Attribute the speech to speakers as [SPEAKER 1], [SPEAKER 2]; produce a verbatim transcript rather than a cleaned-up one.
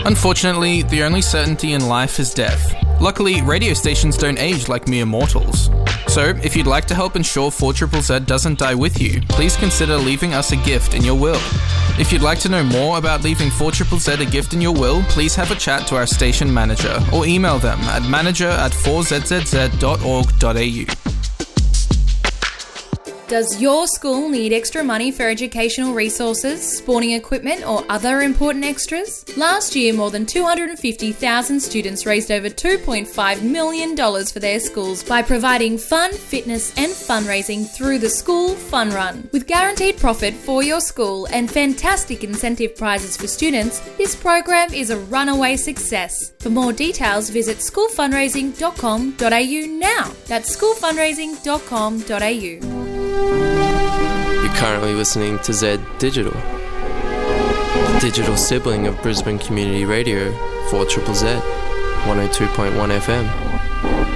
[SPEAKER 1] Unfortunately, the only certainty in life is death. Luckily, radio stations don't age like mere mortals. So, if you'd like to help ensure four Z Z Z doesn't die with you, please consider leaving us a gift in your will. If you'd like to know more about leaving four Z Z Z a gift in your will, please have a chat to our station manager or email them at manager at four z z z dot org dot a u.
[SPEAKER 2] Does your school need extra money for educational resources, sporting equipment or other important extras? Last year, more than two hundred fifty thousand students raised over two point five million dollars for their schools by providing fun, fitness and fundraising through the School Fun Run. With guaranteed profit for your school and fantastic incentive prizes for students, this program is a runaway success. For more details, visit school fundraising dot com dot a u now. That's school fundraising dot com dot a u.
[SPEAKER 3] You're currently listening to Z Digital, the digital sibling of Brisbane Community Radio, four Z Z Z, one oh two point one F M.